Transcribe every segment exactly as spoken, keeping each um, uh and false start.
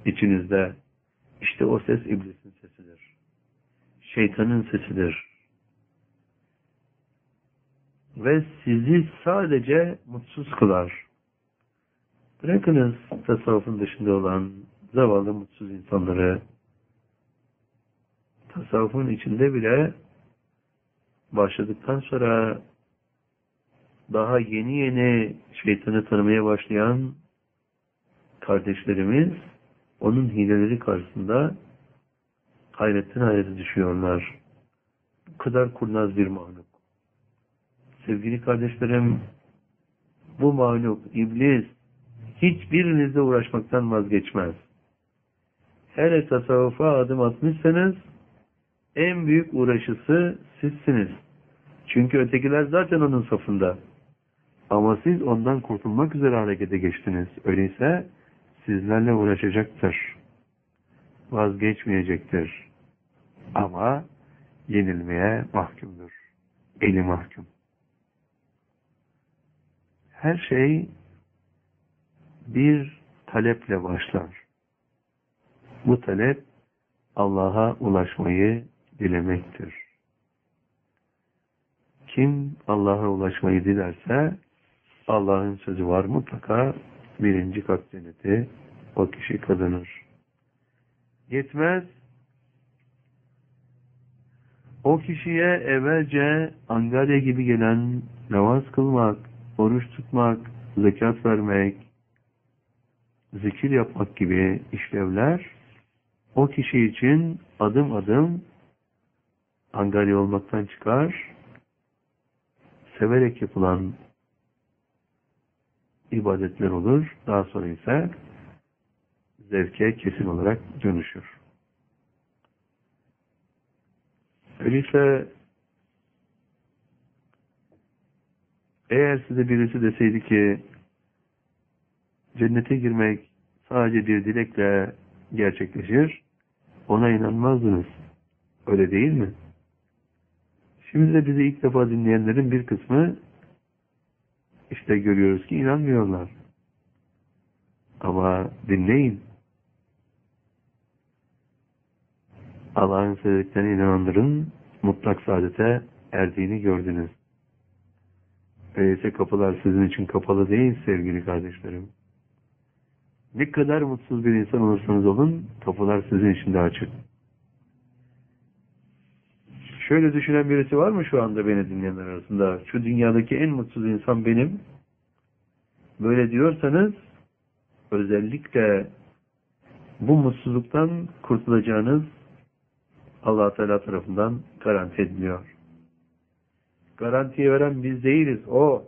içinizde. İşte o ses iblisin sesidir. Şeytanın sesidir. Ve sizi sadece mutsuz kılar. Bırakınız tasavvufun dışında olan zavallı mutsuz insanları. Tasavvufun içinde bile başladıktan sonra daha yeni yeni şeytanı tanımaya başlayan kardeşlerimiz onun hileleri karşısında hayretten hayrete düşüyorlar. Bu kadar kurnaz bir mahluk. Sevgili kardeşlerim, bu mahluk, iblis, hiçbirinizle uğraşmaktan vazgeçmez. Her tasavvufa adım atmışsanız, en büyük uğraşısı sizsiniz. Çünkü ötekiler zaten onun safında. Ama siz ondan kurtulmak üzere harekete geçtiniz. Öyleyse sizlerle uğraşacaktır. Vazgeçmeyecektir. Ama yenilmeye mahkumdur. Eli mahkum. Her şey bir taleple başlar. Bu talep Allah'a ulaşmayı dilemektir. Kim Allah'a ulaşmayı dilerse Allah'ın sözü var, mutlaka birinci kat cenneti o kişi kazanır. Yetmez, o kişiye evvelce angarya gibi gelen namaz kılmak, oruç tutmak, zekat vermek, zikir yapmak gibi işlevler o kişi için adım adım angarya olmaktan çıkar, severek yapılan ibadetler olur. Daha sonra ise zevke kesin olarak dönüşür. Öyleyse eğer size birisi deseydi ki cennete girmek sadece bir dilekle gerçekleşir, ona inanmazdınız. Öyle değil mi? Şimdi de bizi ilk defa dinleyenlerin bir kısmı işte görüyoruz ki inanmıyorlar. Ama dinleyin. Allah'ın söylediklerine inananların mutlak saadete erdiğini gördünüz. Öyleyse kapılar sizin için kapalı değil sevgili kardeşlerim. Ne kadar mutsuz bir insan olursanız olun, kapılar sizin için de açık. Şöyle düşünen birisi var mı şu anda beni dinleyenler arasında? Şu dünyadaki en mutsuz insan benim. Böyle diyorsanız, özellikle bu mutsuzluktan kurtulacağınız Allah Teala tarafından garanti ediliyor. Garantiyi veren biz değiliz, o.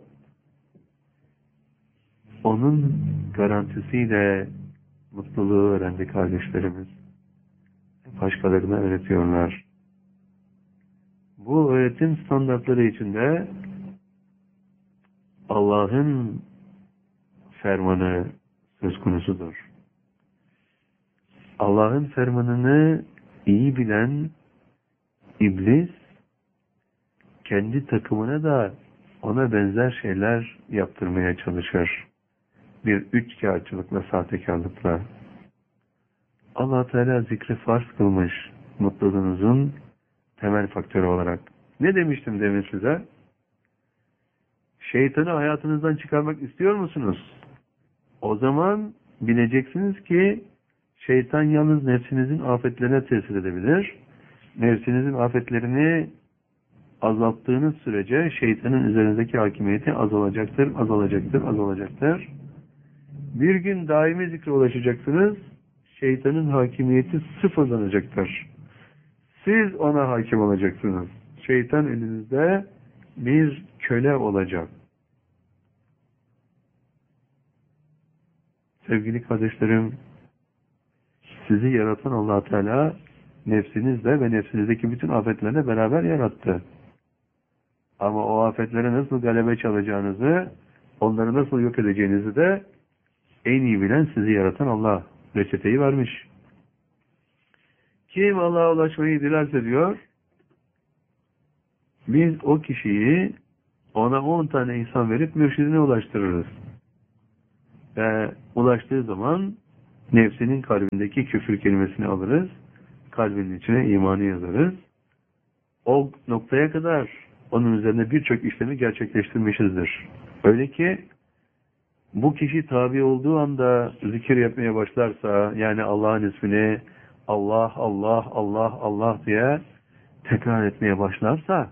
Onun garantisiyle mutluluğu öğrendi kardeşlerimiz. Başkalarına öğretiyorlar. Bu öğretim standartları içinde Allah'ın fermanı söz konusudur. Allah'ın fermanını iyi bilen iblis kendi takımına da ona benzer şeyler yaptırmaya çalışır. Bir üçkağıtçılıkla, sahtekarlıkla. Allah Teala zikri farz kılmış mutluluğunuzun temel faktörü olarak. Ne demiştim demin size? Şeytanı hayatınızdan çıkarmak istiyor musunuz? O zaman bileceksiniz ki şeytan yalnız nefsinizin afetlerine tesir edebilir. Nefsinizin afetlerini azalttığınız sürece şeytanın üzerinizdeki hakimiyeti azalacaktır, azalacaktır, azalacaktır. Bir gün daimi zikre ulaşacaksınız, şeytanın hakimiyeti sıfırlanacaktır. Siz ona hakim olacaksınız. Şeytan elinizde bir köle olacak. Sevgili kardeşlerim, sizi yaratan Allah Teala nefsinizle ve nefsinizdeki bütün afetlerle beraber yarattı. Ama o afetlere nasıl galebe çalacağınızı, onları nasıl yok edeceğinizi de en iyi bilen sizi yaratan Allah reçeteyi vermiş. Kim Allah'a ulaşmayı dilerse diyor, biz o kişiyi ona on tane insan verip mürşidine ulaştırırız. Ve ulaştığı zaman nefsinin kalbindeki küfür kelimesini alırız. Kalbinin içine imanı yazarız. O noktaya kadar onun üzerine birçok işlemi gerçekleştirmişizdir. Öyle ki bu kişi tabi olduğu anda zikir yapmaya başlarsa, yani Allah'ın ismini Allah, Allah, Allah, Allah diye tekrar etmeye başlarsa,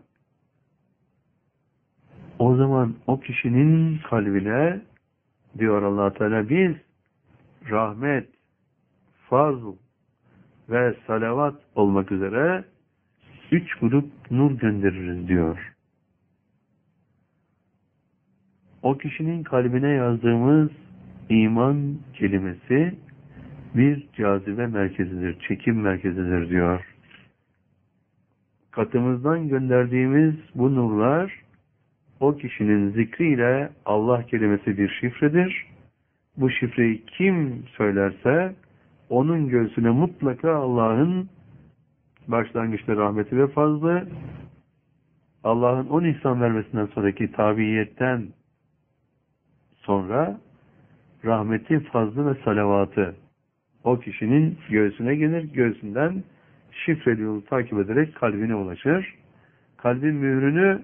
o zaman o kişinin kalbine, diyor Allah Teala, biz rahmet, fazl ve salavat olmak üzere üç grup nur göndeririz diyor. O kişinin kalbine yazdığımız iman kelimesi bir cazibe merkezidir, çekim merkezidir diyor. Katımızdan gönderdiğimiz bu nurlar, o kişinin zikriyle Allah kelimesi bir şifredir. Bu şifreyi kim söylerse, onun göğsüne mutlaka Allah'ın başlangıçta rahmeti ve fazlı, Allah'ın on ihsan vermesinden sonraki tabiiyetten sonra rahmeti, fazlı ve salavatı o kişinin göğsüne gelir. Göğsünden şifreli yolu takip ederek kalbine ulaşır. Kalbin mührünü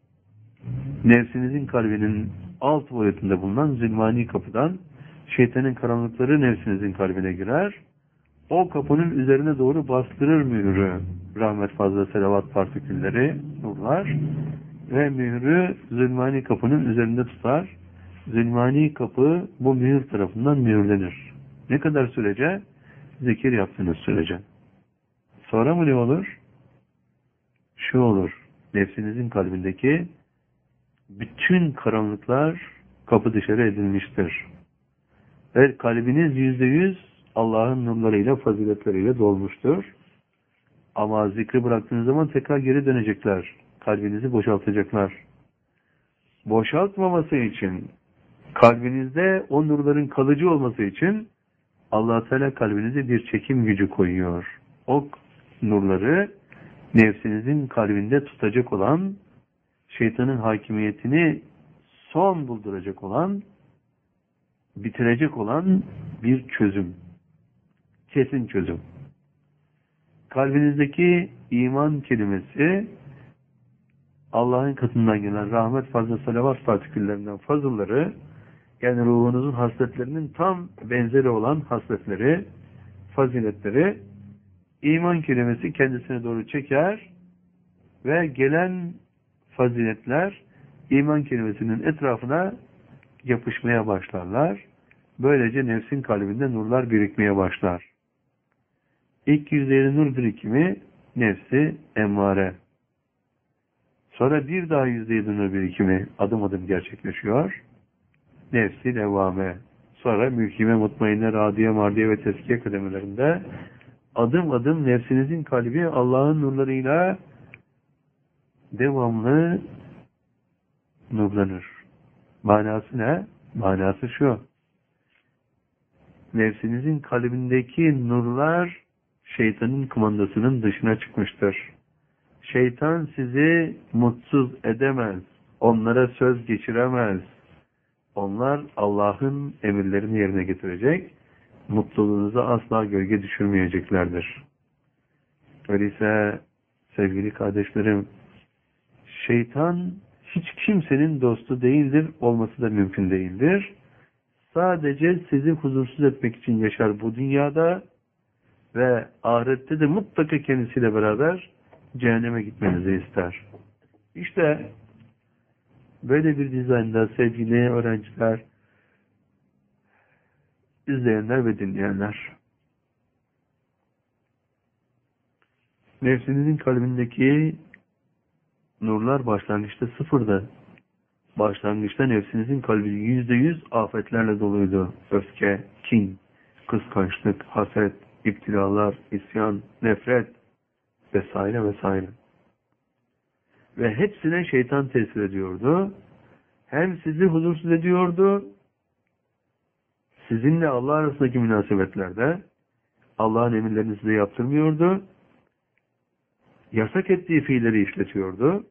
nefsinizin kalbinin alt boyutunda bulunan zilmani kapıdan, şeytanın karanlıkları nefsinizin kalbine girer. O kapının üzerine doğru bastırır mührü. Rahmet, fazla, selavat partikülleri, nurlar ve mührü zilmani kapının üzerinde tutar. Zilmani kapı bu mühür tarafından mühürlenir. Ne kadar sürece? Zikir yaptığınız sürece. Sonra mı ne olur? Şu olur. Nefsinizin kalbindeki bütün karanlıklar kapı dışarı edilmiştir. Ve kalbiniz yüzde yüz Allah'ın nurlarıyla, faziletleriyle dolmuştur. Ama zikri bıraktığınız zaman tekrar geri dönecekler. Kalbinizi boşaltacaklar. Boşaltmaması için, kalbinizde o nurların kalıcı olması için Allah Teala kalbinize bir çekim gücü koyuyor. O nurları nefsinizin kalbinde tutacak olan, şeytanın hakimiyetini son bulduracak olan, bitirecek olan bir çözüm. Kesin çözüm. Kalbinizdeki iman kelimesi, Allah'ın katından gelen rahmet, fazla, salavat partiküllerinden fazlaları, yani ruhunuzun hasletlerinin tam benzeri olan hasletleri, faziletleri, iman kelimesi kendisine doğru çeker ve gelen faziletler iman kelimesinin etrafına yapışmaya başlarlar. Böylece nefsin kalbinde nurlar birikmeye başlar. İlk yüzdeyli nur birikimi nefsi emmare. Sonra bir daha yüzdeyli nur birikimi adım adım gerçekleşiyor. Nefsi levvame. Sonra mülkime, mutmainne, radiye, mardiye ve teskiye kademelerinde adım adım nefsinizin kalbi Allah'ın nurlarıyla devamlı nurlanır. Manası ne? Manası şu. Nefsinizin kalbindeki nurlar şeytanın kumandasının dışına çıkmıştır. Şeytan sizi mutsuz edemez. Onlara söz geçiremez. Onlar Allah'ın emirlerini yerine getirecek. Mutluluğunuza asla gölge düşürmeyeceklerdir. Öyleyse sevgili kardeşlerim, şeytan hiç kimsenin dostu değildir, olması da mümkün değildir. Sadece sizi huzursuz etmek için yaşar bu dünyada ve ahirette de mutlaka kendisiyle beraber cehenneme gitmenizi ister. İşte böyle bir dizaynda sevgili öğrenciler, izleyenler ve dinleyenler, nefsinizin kalbindeki nurlar başlangıçta sıfırdı. Başlangıçta nefsinizin kalbi yüzde yüz afetlerle doluydu. Öfke, kin, kıskançlık, haset, iptilalar, isyan, nefret vesaire vesaire. Ve hepsine şeytan tesir ediyordu. Hem sizi huzursuz ediyordu, sizinle Allah arasındaki münasebetlerde Allah'ın emirlerini size yaptırmıyordu, yasak ettiği fiilleri işletiyordu.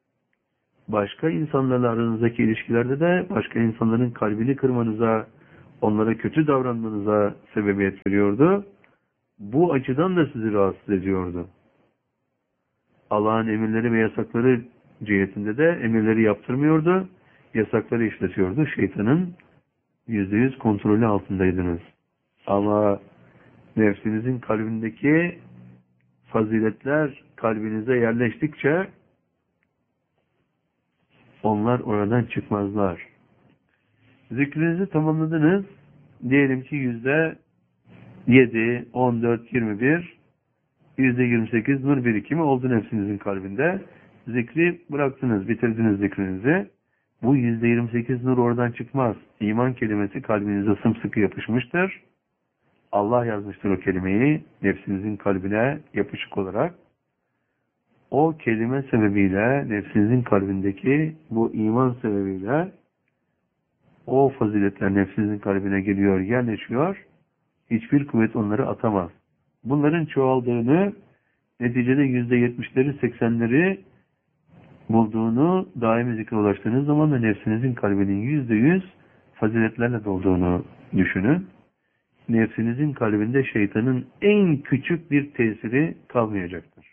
Başka insanlarla aranızdaki ilişkilerde de başka insanların kalbini kırmanıza, onlara kötü davranmanıza sebebiyet veriyordu. Bu açıdan da sizi rahatsız ediyordu. Allah'ın emirleri ve yasakları cihetinde de emirleri yaptırmıyordu, yasakları işletiyordu. Şeytanın yüzde yüz kontrolü altındaydınız. Ama nefsinizin kalbindeki faziletler kalbinize yerleştikçe onlar oradan çıkmazlar. Zikrinizi tamamladınız. Diyelim ki yüzde yedi, on dört, yirmi bir, yüzde yirmi sekiz nur birikimi oldu nefsinizin kalbinde. Zikri bıraktınız, bitirdiniz zikrinizi. Bu yüzde yirmi sekiz nur oradan çıkmaz. İman kelimesi kalbinize sımsıkı yapışmıştır. Allah yazmıştır o kelimeyi nefsinizin kalbine yapışık olarak. O kelime sebebiyle nefsinizin kalbindeki bu iman sebebiyle o faziletler nefsinizin kalbine geliyor, yerleşiyor. Hiçbir kuvvet onları atamaz. Bunların çoğaldığını, neticede yüzde yetmişleri, seksenleri bulduğunu, daimi zikre ulaştığınız zaman da nefsinizin kalbinin yüzde yüz faziletlerle dolduğunu düşünün. Nefsinizin kalbinde şeytanın en küçük bir tesiri kalmayacaktır.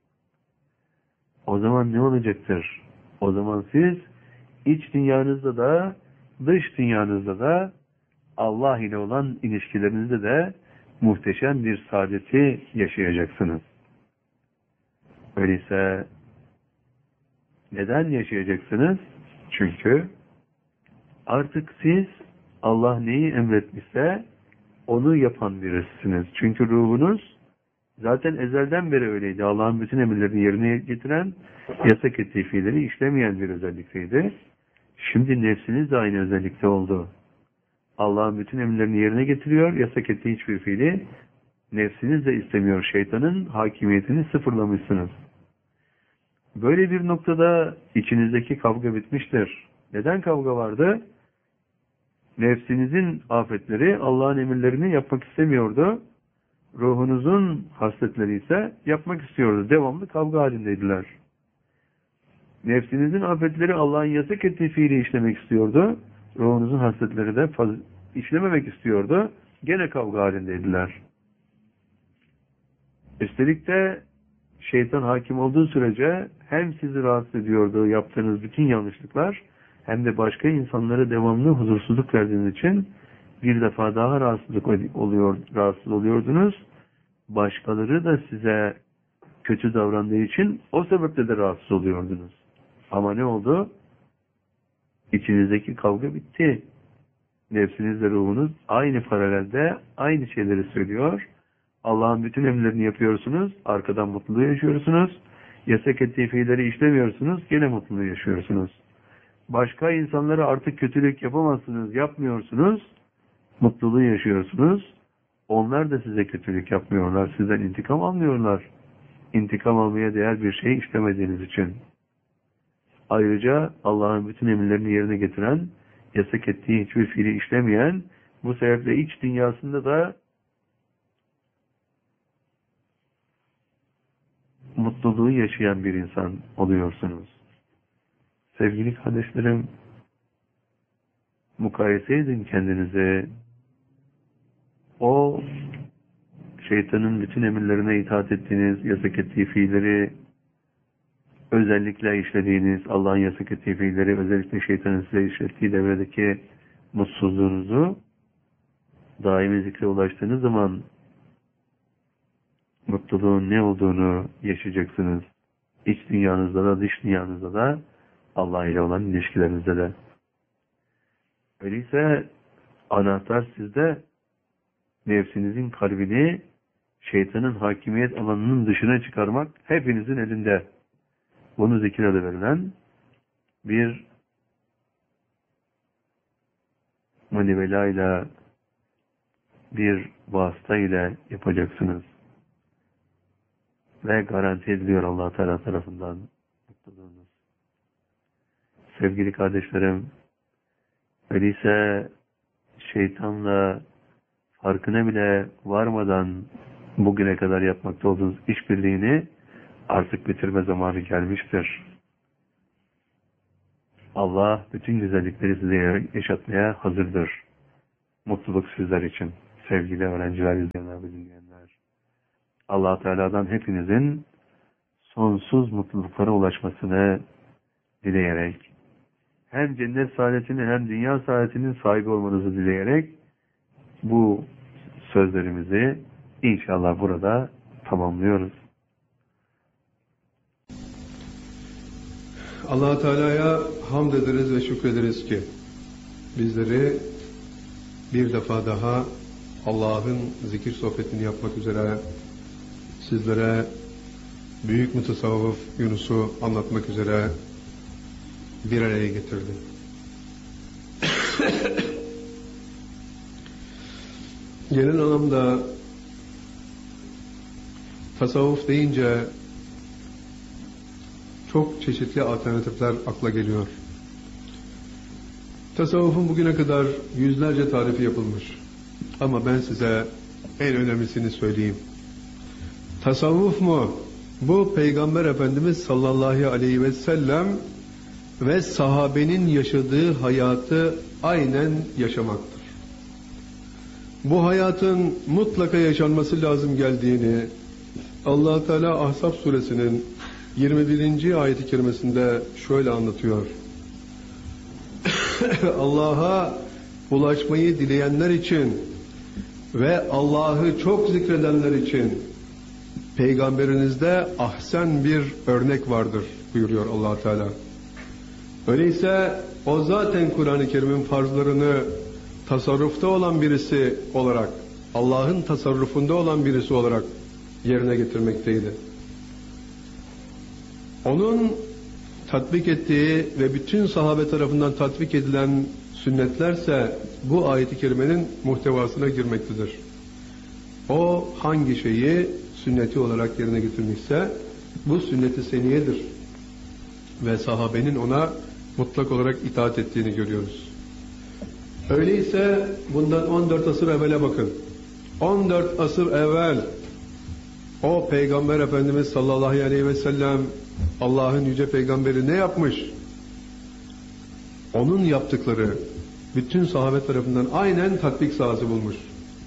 O zaman ne olacaktır? O zaman siz iç dünyanızda da, dış dünyanızda da, Allah ile olan ilişkilerinizde de muhteşem bir saadeti yaşayacaksınız. Öyleyse neden yaşayacaksınız? Çünkü artık siz Allah neyi emretmişse onu yapan birisiniz. Çünkü ruhunuz zaten ezelden beri öyleydi. Allah'ın bütün emirlerini yerine getiren, yasak ettiği fiilleri işlemeyen bir özellikteydi. Şimdi nefsiniz de aynı özellikte oldu. Allah'ın bütün emirlerini yerine getiriyor, yasak ettiği hiçbir fiili nefsiniz de istemiyor. Şeytanın hakimiyetini sıfırlamışsınız. Böyle bir noktada içinizdeki kavga bitmiştir. Neden kavga vardı? Nefsinizin afetleri Allah'ın emirlerini yapmak istemiyordu. Ruhunuzun hasletleri ise yapmak istiyordu. Devamlı kavga halindeydiler. Nefsinizin afetleri Allah'ın yasak ettiği fiili işlemek istiyordu. Ruhunuzun hasletleri de faz- işlememek istiyordu. Gene kavga halindeydiler. Üstelik de şeytan hakim olduğu sürece hem sizi rahatsız ediyordu yaptığınız bütün yanlışlıklar, hem de başka insanlara devamlı huzursuzluk verdiğiniz için bir defa daha rahatsızlık oluyor, rahatsız oluyordunuz. Başkaları da size kötü davrandığı için o sebeple de rahatsız oluyordunuz. Ama ne oldu? İçinizdeki kavga bitti. Nefsinizle ruhunuz aynı paralelde aynı şeyleri söylüyor. Allah'ın bütün emirlerini yapıyorsunuz. Arkadan mutluluğu yaşıyorsunuz. Yasak ettiği fiilleri işlemiyorsunuz. Gene mutluluğu yaşıyorsunuz. Başka insanlara artık kötülük yapamazsınız, yapmıyorsunuz. Mutluluğu yaşıyorsunuz. Onlar da size kötülük yapmıyorlar. Sizden intikam almıyorlar. İntikam almaya değer bir şey işlemediğiniz için. Ayrıca Allah'ın bütün emirlerini yerine getiren, yasak ettiği hiçbir fiili işlemeyen, bu sebeple iç dünyasında da mutluluğu yaşayan bir insan oluyorsunuz. Sevgili kardeşlerim, mukayese edin kendinize. O şeytanın bütün emirlerine itaat ettiğiniz, yasak ettiği fiilleri özellikle işlediğiniz, Allah'ın yasak ettiği fiilleri özellikle şeytanın size işlettiği devredeki mutsuzluğunuzu daimi zikre ulaştığınız zaman mutluluğun ne olduğunu yaşayacaksınız. İç dünyanızda da dış dünyanızda da Allah ile olan ilişkilerinizde de. Öyleyse anahtar sizde, nefsinizin kalbini şeytanın hakimiyet alanının dışına çıkarmak hepinizin elinde. Bunu zikir adı verilen bir manivelayla, bir vasıta ile yapacaksınız. Ve garanti ediliyor Allah Teala tarafından mutluluğunuz. Sevgili kardeşlerim, öyleyse şeytanla farkına bile varmadan bugüne kadar yapmakta olduğunuz işbirliğini artık bitirme zamanı gelmiştir. Allah bütün güzellikleri size yaşatmaya hazırdır. mutluluk sizler için. Sevgili öğrenciler, izleyenler ve dinleyenler. Allah Teala'dan hepinizin sonsuz mutluluklara ulaşmasını dileyerek, hem cennet saadetini hem dünya saadetinin sahibi olmanızı dileyerek bu sözlerimizi inşallah burada tamamlıyoruz. Allah Teala'ya hamd ederiz ve şükrederiz ki bizleri bir defa daha Allah'ın zikir sohbetini yapmak üzere sizlere büyük mutasavvıf Yunus'u anlatmak üzere bir araya getirdi. Genel anlamda tasavvuf deyince çok çeşitli alternatifler akla geliyor. Tasavvufun bugüne kadar yüzlerce tarifi yapılmış. Ama ben size en önemlisini söyleyeyim. Tasavvuf mu? Bu Peygamber Efendimiz sallallahu aleyhi ve sellem ve sahabenin yaşadığı hayatı aynen yaşamaktır. Bu hayatın mutlaka yaşanması lazım geldiğini Allah Teala Ahzab suresinin yirmi birinci ayet-i kerimesinde şöyle anlatıyor. Allah'a ulaşmayı dileyenler için ve Allah'ı çok zikredenler için peygamberinizde ahsen bir örnek vardır buyuruyor Allah Teala. Öyleyse o zaten Kur'an-ı Kerim'in farzlarını tasarrufta olan birisi olarak, Allah'ın tasarrufunda olan birisi olarak yerine getirmekteydi. Onun tatbik ettiği ve bütün sahabe tarafından tatbik edilen sünnetlerse bu ayet-i kerimenin muhtevasına girmektedir. O hangi şeyi sünneti olarak yerine getirmişse bu sünnet-i seniyedir. Ve sahabenin ona mutlak olarak itaat ettiğini görüyoruz. Öyleyse bundan on dört asır evvele bakın. on dört asır evvel o Peygamber Efendimiz sallallahu aleyhi ve sellem Allah'ın yüce peygamberi ne yapmış? Onun yaptıkları bütün sahabe tarafından aynen tatbik sahası bulmuş.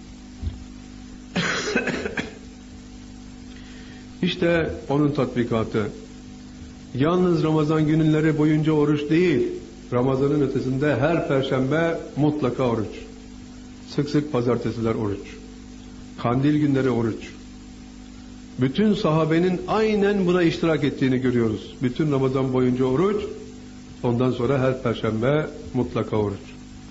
İşte onun tatbikatı. Yalnız Ramazan günleri boyunca oruç değil, Ramazan'ın ötesinde her perşembe mutlaka oruç. Sık sık pazartesiler oruç. Kandil günleri oruç. Bütün sahabenin aynen buna iştirak ettiğini görüyoruz. Bütün Ramazan boyunca oruç, ondan sonra her perşembe mutlaka oruç.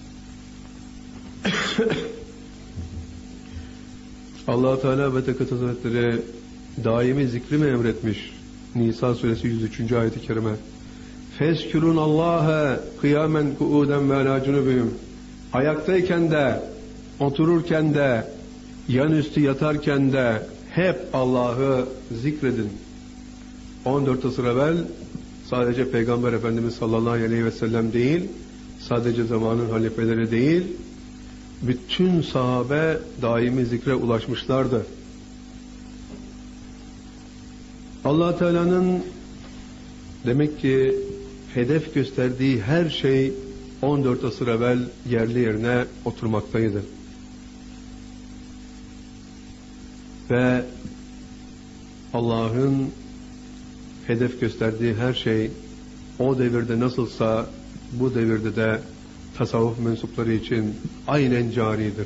Allah Teala ve Tekaddes Hazretleri daimi zikri mi emretmiş? Nisa suresi yüz üçüncü ayet-i kerime. Fezkürün Allah'a kıyamen kuuden ve ala cunubihim. Ayaktayken de, otururken de, yan üstü yatarken de hep Allah'ı zikredin. on dört asır evvel sadece Peygamber Efendimiz sallallahu aleyhi ve sellem değil, sadece zamanın halifeleri değil, bütün sahabe daimi zikre ulaşmışlardı. Allah Teala'nın demek ki hedef gösterdiği her şey on dört asır evvel yerli yerine oturmaktaydı. Ve Allah'ın hedef gösterdiği her şey o devirde nasılsa bu devirde de tasavvuf mensupları için aynen caridir.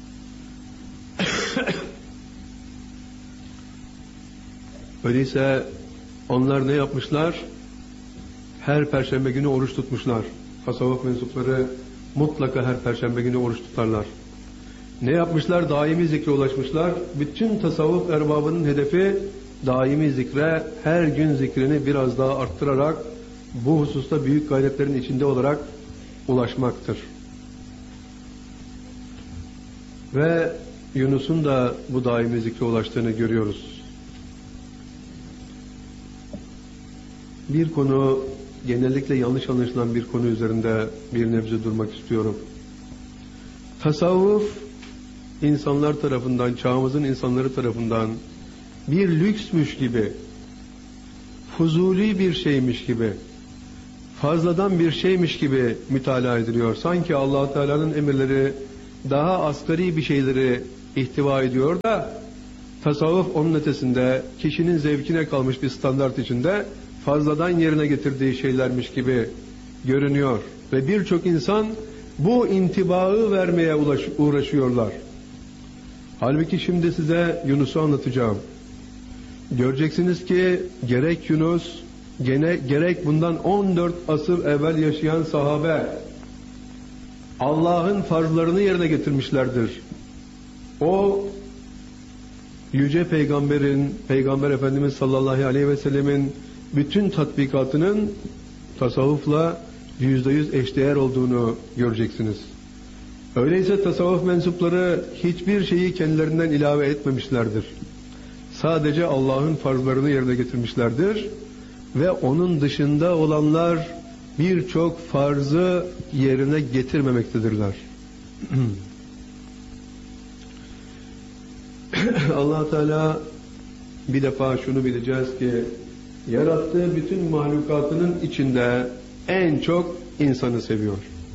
Öyleyse onlar ne yapmışlar? Her perşembe günü oruç tutmuşlar. Tasavvuf mensupları mutlaka her perşembe günü oruç tutarlar. Ne yapmışlar? Daimi zikre ulaşmışlar. Bütün tasavvuf erbabının hedefi daimi zikre, her gün zikrini biraz daha arttırarak bu hususta büyük gayretlerin içinde olarak ulaşmaktır. Ve Yunus'un da bu daimi zikre ulaştığını görüyoruz. Bir konu, genellikle yanlış anlaşılan bir konu üzerinde bir nebze durmak istiyorum. Tasavvuf, insanlar tarafından, çağımızın insanları tarafından bir lüksmüş gibi, fuzuli bir şeymiş gibi, fazladan bir şeymiş gibi mütalaa ediliyor. Sanki Allah Teala'nın emirleri daha asgari bir şeyleri ihtiva ediyor da tasavvuf onun ötesinde kişinin zevkine kalmış bir standart içinde fazladan yerine getirdiği şeylermiş gibi görünüyor. Ve birçok insan bu intibağı vermeye uğraşıyorlar. Halbuki şimdi size Yunus'u anlatacağım. Göreceksiniz ki gerek Yunus, gene, gerek bundan on dört asır evvel yaşayan sahabe Allah'ın farzlarını yerine getirmişlerdir. O yüce peygamberin, Peygamber Efendimiz sallallahu aleyhi ve sellemin bütün tatbikatının tasavvufla yüzde yüz eşdeğer olduğunu göreceksiniz. Öyleyse tasavvuf mensupları hiçbir şeyi kendilerinden ilave etmemişlerdir. Sadece Allah'ın farzlarını yerine getirmişlerdir ve onun dışında olanlar birçok farzı yerine getirmemektedirler. Allah Teala bir defa şunu bileceğiz ki yarattığı bütün mahlukatının içinde en çok insanı seviyor.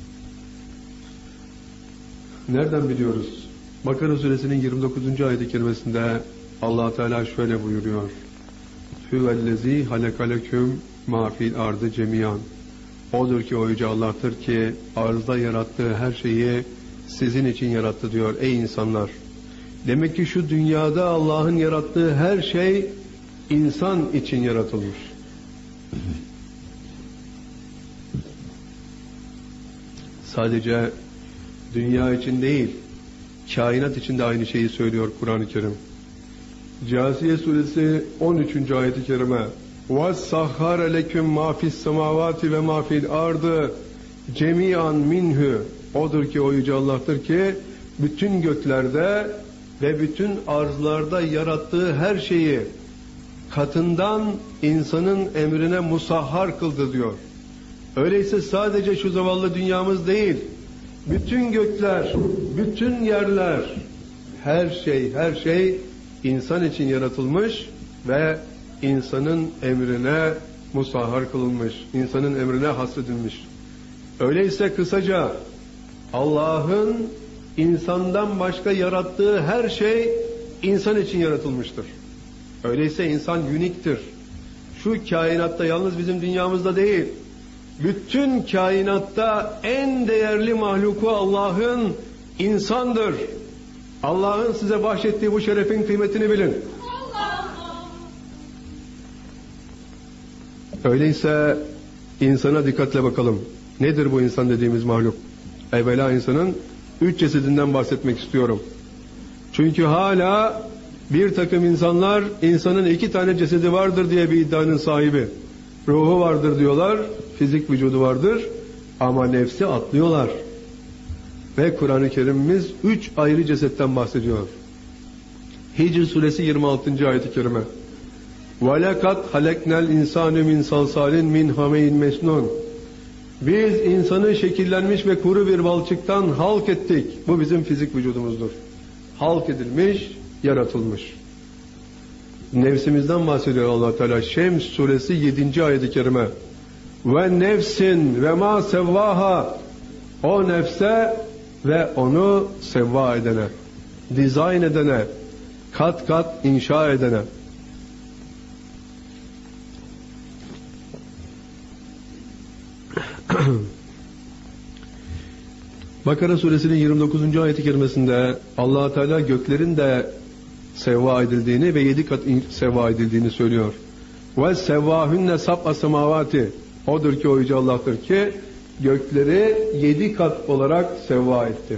Nereden biliyoruz? Bakara suresinin yirmi dokuzuncu ayet-i kerimesinde Allah Teala şöyle buyuruyor. Huvellezî halekaleküm mâ fil ardı cemiyan. Odur ki o yüce Allah'tır ki arzda yarattığı her şeyi sizin için yarattı diyor ey insanlar. Demek ki şu dünyada Allah'ın yarattığı her şey insan için yaratılmış. Sadece dünya için değil, kainat için de aynı şeyi söylüyor Kur'an-ı Kerim. Câsiye suresi on üçüncü ayet-i kerime. وَسَّخَّرَ لَكُمْ مَا فِي السَّمَاوَاتِ وَمَا فِي الْأَرْضِ جَمِيعًا مِنْهُ. Odur ki o yüce Allah'tır ki bütün göklerde ve bütün arzlarda yarattığı her şeyi katından insanın emrine musahhar kıldı diyor. Öyleyse sadece şu zavallı dünyamız değil, bütün gökler, bütün yerler, her şey, her şey insan için yaratılmış ve insanın emrine musahhar kılınmış, insanın emrine hasredilmiş. Öyleyse kısaca Allah'ın insandan başka yarattığı her şey insan için yaratılmıştır. Öyleyse insan uniktir. Şu kainatta yalnız bizim dünyamızda değil, bütün kainatta en değerli mahluku Allah'ın insandır. Allah'ın size bahşettiği bu şerefin kıymetini bilin. Öyleyse insana dikkatle bakalım. Nedir bu insan dediğimiz mahluk? Evvela insanın üç cesedinden bahsetmek istiyorum. Çünkü hala bir takım insanlar insanın iki tane cesedi vardır diye bir iddianın sahibi. Ruhu vardır diyorlar, fizik vücudu vardır ama nefsi atlıyorlar. Ve Kur'an-ı Kerim'imiz üç ayrı cesetten bahsediyor. Hicr suresi yirmi altıncı ayet-i kerime. وَلَقَدْ خَلَقْنَا الْاِنْسَانُ مِنْ صَلْصَالٍ مِنْ حَمَيْنْ مَسْنُونَ. Biz insanı şekillenmiş ve kuru bir balçıktan halk ettik. Bu bizim fizik vücudumuzdur. Halk edilmiş, yaratılmış. Nefsimizden bahsediyor Allah Teala. Şems suresi yedinci ayet-i kerime. Ve nefsin ve ma sevvaha. O nefse ve onu sevva edene, dizayn edene, kat kat inşa edene. Bakara suresinin yirmi dokuzuncu ayet-i kerimesinde Allah Teala göklerin de sevva edildiğini ve yedi kat sevva edildiğini söylüyor. Ve sevvahünne sab'a semavati. Odur ki o yüce Allah'tır ki gökleri yedi kat olarak sevva etti.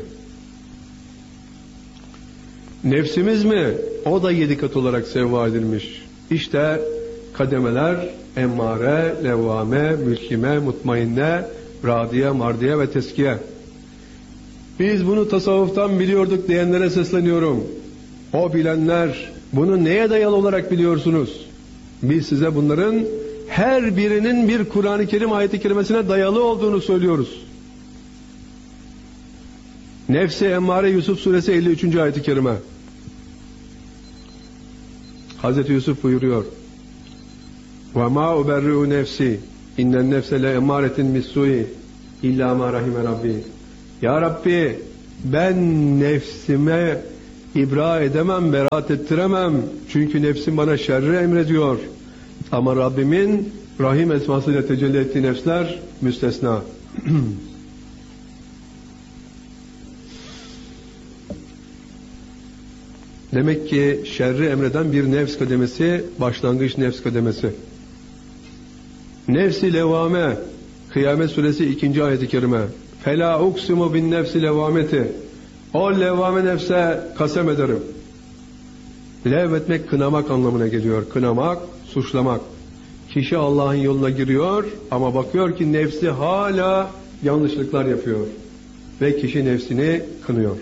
Nefsimiz mi? O da yedi kat olarak sevva edilmiş. İşte kademeler emmare, levvame, mülkime, mutmainne, radiye, mardiye ve teskiye. Biz bunu tasavvuftan biliyorduk diyenlere sesleniyorum. O bilenler bunu neye dayalı olarak biliyorsunuz? Biz size bunların her birinin bir Kur'an-ı Kerim ayet-i kerimesine dayalı olduğunu söylüyoruz. Nefsi emmare Yusuf suresi elli üçüncü ayet-i kerime. Hazreti Yusuf buyuruyor. وَمَا اُبَرِّعُ نَفْسِ اِنَّ النَّفْسَ لَاَمَّارَةٍ مِسْسُوءِ اِلَّا مَا رَحِمَ رَبِّي. Ya Rabbi, ben nefsime ibra edemem, beraat ettiremem. Çünkü nefsim bana şerri emrediyor. Ama Rabbimin Rahim esmasıyla tecelli ettiği nefsler müstesna. Demek ki şerri emreden bir nefs kademesi, başlangıç nefs kademesi. Nefs-i levame, Kıyamet suresi ikinci ayet-i kerime. Fela uksimu bin nefsi levameti. O levame nefse kasem ederim. Lev etmek kınamak anlamına geliyor. Kınamak, suçlamak. Kişi Allah'ın yoluna giriyor ama bakıyor ki nefsi hala yanlışlıklar yapıyor. Ve kişi nefsini kınıyor.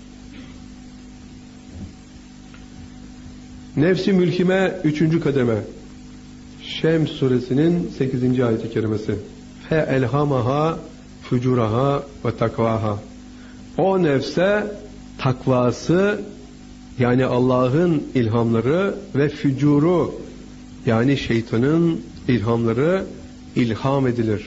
Nefsi mülkime üçüncü kademe. Şems suresinin sekizinci ayet-i kerimesi. Fe elhamaha fucuraha ve takvaha. O nefse takvası, yani Allah'ın ilhamları ve fücuru, yani şeytanın ilhamları ilham edilir.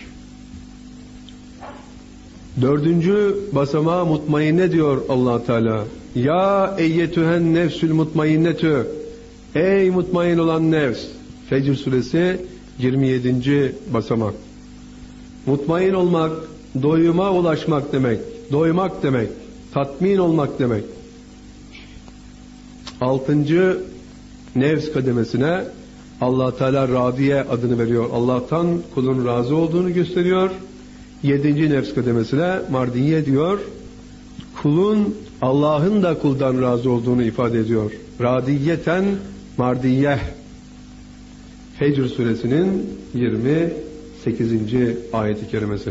Dördüncü basamağa mutmainne diyor Allah Teala. Ya eyyetühen nefsül mutmainnetü. Ey mutmain olan nefs. Fecr suresi yirmi yedinci basamak. Mutmain olmak, doyuma ulaşmak demek. Doymak demek. Tatmin olmak demek. Altıncı nefs kademesine Allah Teala radiye adını veriyor. Allah'tan kulun razı olduğunu gösteriyor. Yedinci nefs kademesine mardiye diyor. Kulun Allah'ın da kuldan razı olduğunu ifade ediyor. Radiyeten mardiyeh. Fecr suresinin yirmi sekizinci ayet-i kerimesi.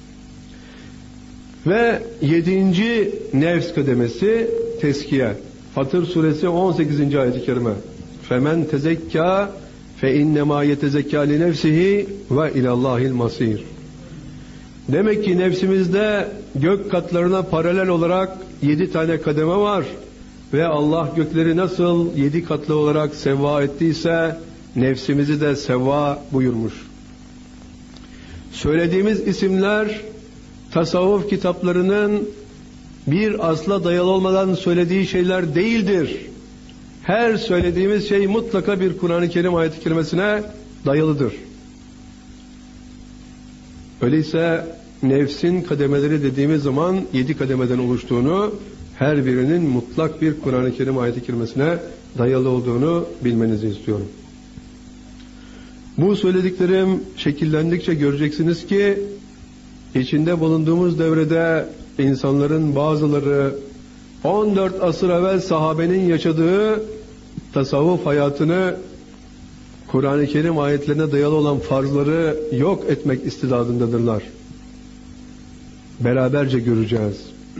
Ve yedinci nefs kademesi teskiye. Fatır suresi on sekizinci ayet-i kerime. Femen tezekka fe innema yetezekka li nefsihi ve ilallahil masir. Demek ki nefsimizde gök katlarına paralel olarak yedi tane kademe var. Ve Allah gökleri nasıl yedi katlı olarak sevva ettiyse nefsimizi de sevva buyurmuş. Söylediğimiz isimler tasavvuf kitaplarının bir asla dayalı olmadan söylediği şeyler değildir. Her söylediğimiz şey mutlaka bir Kur'an-ı Kerim ayet-i kerimesine dayalıdır. Öyleyse nefsin kademeleri dediğimiz zaman yedi kademeden oluştuğunu, her birinin mutlak bir Kur'an-ı Kerim ayet-i kerimesine dayalı olduğunu bilmenizi istiyorum. Bu söylediklerim şekillendikçe göreceksiniz ki içinde bulunduğumuz devrede insanların bazıları on dört asır evvel sahabenin yaşadığı tasavvuf hayatını, Kur'an-ı Kerim ayetlerine dayalı olan farzları yok etmek istidadındadırlar. Beraberce göreceğiz.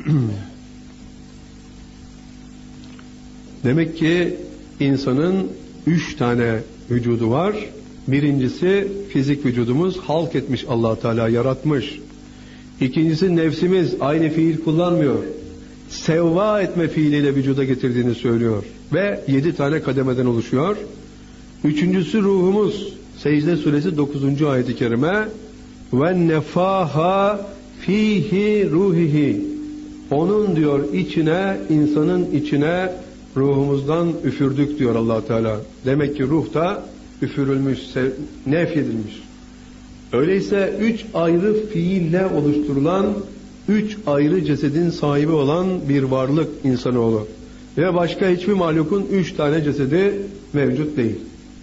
Demek ki insanın üç tane vücudu var. Birincisi fizik vücudumuz, halk etmiş Allah Teala, yaratmış. İkincisi nefsimiz, aynı fiil kullanmıyor. Sevva etme fiiliyle vücuda getirdiğini söylüyor. Ve yedi tane kademeden oluşuyor. Üçüncüsü ruhumuz. Secde suresi dokuzuncu ayet-i kerime. Ve nefaha fihi ruhihi. Onun diyor içine, insanın içine ruhumuzdan üfürdük diyor Allah Teala. Demek ki ruh da üfürülmüş, nefyedilmiş. Öyleyse üç ayrı fiille oluşturulan, üç ayrı cesedin sahibi olan bir varlık insanoğlu. Ve başka hiçbir mahlukun üç tane cesedi mevcut değil.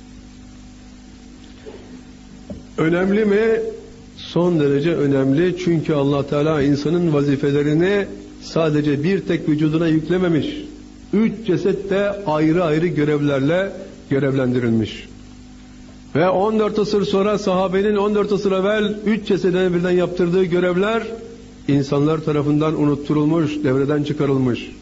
Önemli mi? Son derece önemli. Çünkü Allah Teala insanın vazifelerini sadece bir tek vücuduna yüklememiş. Üç ceset de ayrı ayrı görevlerle görevlendirilmiş. Ve on dört asır sonra sahabenin on dört asır evvel üç cesedine birden yaptırdığı görevler insanlar tarafından unutturulmuş, devreden çıkarılmış.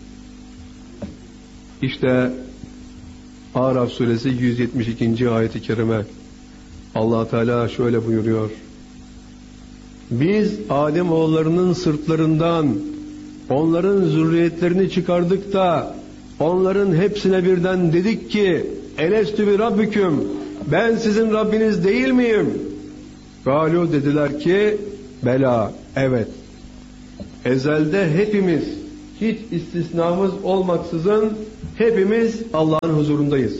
İşte Araf suresi yüz yetmiş ikinci ayet-i kerime. Allah Teala şöyle buyuruyor. Biz Adem oğullarının sırtlarından onların zürriyetlerini çıkardık da onların hepsine birden dedik ki elestü bi rabbiküm, ben sizin Rabbiniz değil miyim? Galu, dediler ki bela, evet. Ezelde hepimiz hiç istisnamız olmaksızın hepimiz Allah'ın huzurundayız.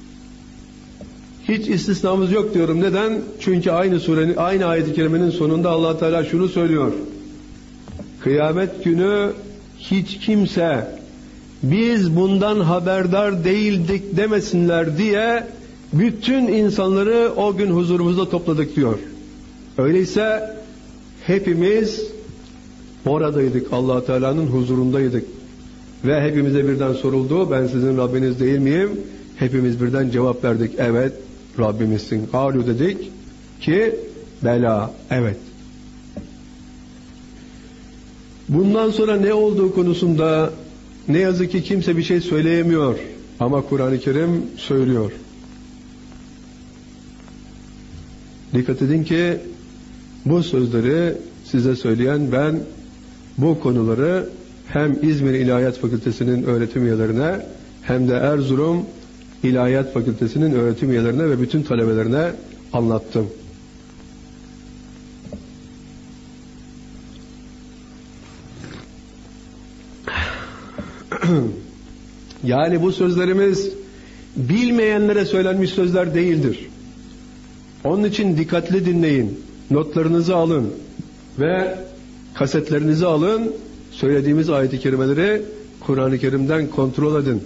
Hiç istisnamız yok diyorum. Neden? Çünkü aynı surenin, aynı ayet-i kerimenin sonunda Allah Teala şunu söylüyor. Kıyamet günü hiç kimse biz bundan haberdar değildik demesinler diye bütün insanları o gün huzurumuzda topladık diyor. Öyleyse hepimiz oradaydık, Allah Teala'nın huzurundaydık. Ve hepimize birden soruldu, ben sizin Rabbiniz değil miyim? Hepimiz birden cevap verdik, evet Rabbimizsin. Kâlu dedik ki bela, evet. Bundan sonra ne olduğu konusunda ne yazık ki kimse bir şey söyleyemiyor. Ama Kur'an-ı Kerim söylüyor. Dikkat edin ki bu sözleri size söyleyen ben, bu konuları hem İzmir İlahiyat Fakültesi'nin öğretim üyelerine hem de Erzurum İlahiyat Fakültesi'nin öğretim üyelerine ve bütün talebelerine anlattım. Yani bu sözlerimiz bilmeyenlere söylenmiş sözler değildir. Onun için dikkatli dinleyin, notlarınızı alın ve kasetlerinizi alın, söylediğimiz ayet-i kerimeleri Kur'an-ı Kerim'den kontrol edin.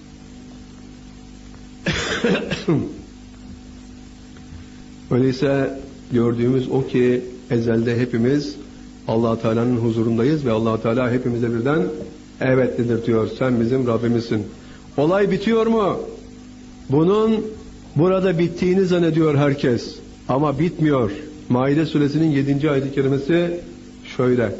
Öyleyse gördüğümüz o ki ezelde hepimiz Allah Teala'nın huzurundayız ve Allah Teala hepimize birden evet dedirtiyor. Sen bizim Rabbimizsin. Olay bitiyor mu? Bunun burada bittiğini zannediyor herkes. Ama bitmiyor. Maide suresinin yedinci ayet-i kerimesi şöyle.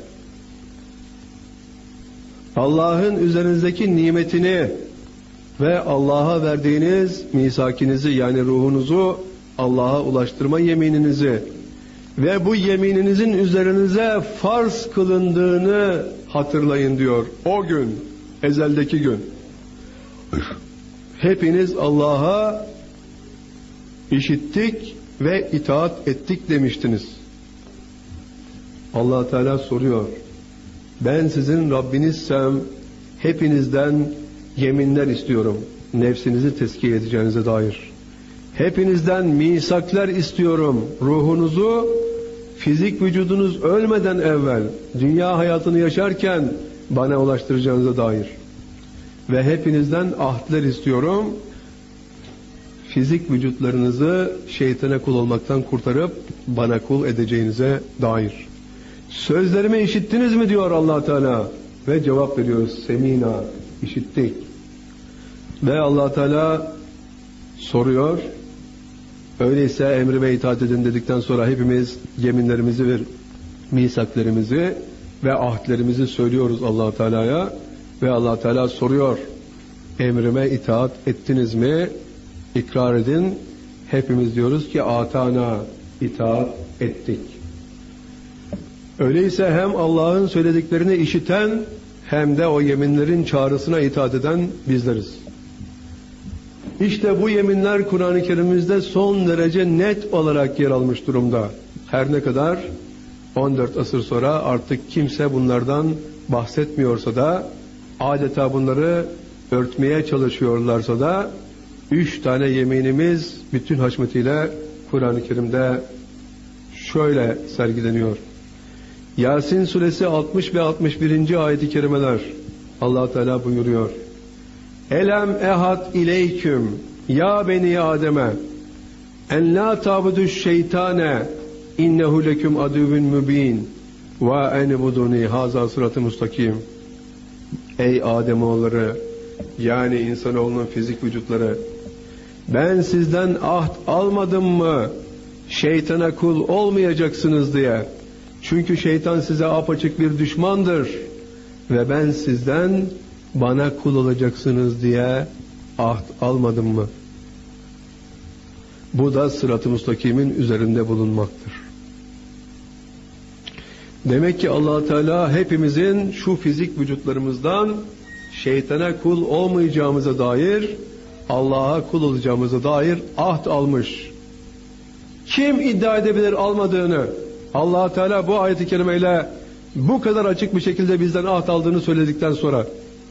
Allah'ın üzerinizdeki nimetini ve Allah'a verdiğiniz misakinizi yani ruhunuzu Allah'a ulaştırma yemininizi ve bu yemininizin üzerinize farz kılındığını hatırlayın diyor. O gün, ezeldeki gün. Hepiniz Allah'a işittik ve itaat ettik demiştiniz. Allah Teala soruyor. Ben sizin Rabbinizsem hepinizden yeminler istiyorum. Nefsinizi tezkiye edeceğinize dair. Hepinizden misaklar istiyorum. Ruhunuzu fizik vücudunuz ölmeden evvel dünya hayatını yaşarken bana ulaştıracağınıza dair. Ve hepinizden ahdler istiyorum. Fizik vücutlarınızı şeytana kul olmaktan kurtarıp bana kul edeceğinize dair. Sözlerimi işittiniz mi diyor Allah Teala ve cevap veriyoruz. Semina, işittik. Ve Allah Teala soruyor. Öyleyse emrime itaat edin dedikten sonra hepimiz yeminlerimizi ve misaklerimizi ve ahdlerimizi söylüyoruz Allah Teala'ya ve Allah Teala soruyor. Emrime itaat ettiniz mi? İkrar edin. Hepimiz diyoruz ki atana, itaat ettik. Öyleyse hem Allah'ın söylediklerini işiten hem de o yeminlerin çağrısına itaat eden bizleriz. İşte bu yeminler Kur'an-ı Kerim'imizde son derece net olarak yer almış durumda. Her ne kadar on dört asır sonra artık kimse bunlardan bahsetmiyorsa da adeta bunları örtmeye çalışıyorlarsa da üç tane yeminimiz bütün haşmetiyle Kur'an-ı Kerim'de şöyle sergileniyor. Yasin suresi altmış ve altmış birinci ayet-i kerimeler Allah Teala buyuruyor. Elem ehad ileyküm ya beni Adem'e en la tabuduş şeytane innehu leküm aduvun mübin ve enibuduni haza sıratı mustakim. Ey Ademoğulları yani insanoğlunun fizik vücutları, ben sizden ahd almadım mı şeytana kul olmayacaksınız diye. Çünkü şeytan size apaçık bir düşmandır ve ben sizden bana kul olacaksınız diye ahd almadım mı? Bu da sırat-ı müstakimin üzerinde bulunmaktır. Demek ki Allah Teala hepimizin şu fizik vücutlarımızdan şeytana kul olmayacağımıza dair, Allah'a kul olacağımıza dair ahd almış. Kim iddia edebilir almadığını? Allah Teala bu ayet-i kerimeyle Bu kadar açık bir şekilde bizden ahd aldığını söyledikten sonra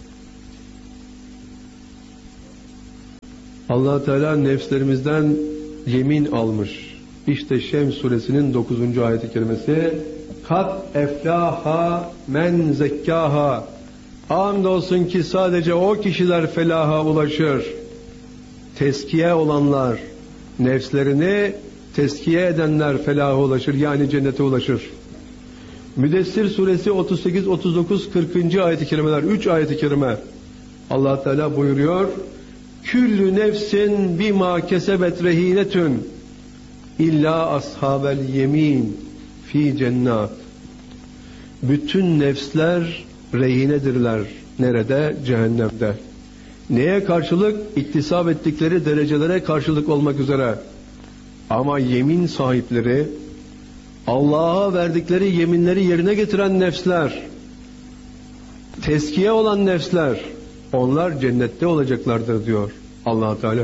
Allah Teala nefslerimizden yemin almış. İşte Şems suresinin dokuzuncu ayeti kerimesi. Kat eflaha men zekkaha. Andolsun ki sadece o kişiler felaha ulaşır. Teskiye olanlar, nefslerini teskiye edenler felaha ulaşır, yani cennete ulaşır. Müddessir suresi otuz sekiz, otuz dokuz, kırkıncı ayet-i kerimeler, üç ayet-i kerime. Allah Teala buyuruyor: Küllü nefsin bima kesebet rehinetün illa ashabel yemin fi cennat. Bütün nefsler rehinedirler. Nerede? Cehennemde. Neye karşılık? İktisap ettikleri derecelere karşılık olmak üzere. Ama yemin sahipleri, Allah'a verdikleri yeminleri yerine getiren nefsler, teskiye olan nefsler, onlar cennette olacaklardır diyor Allah Teala.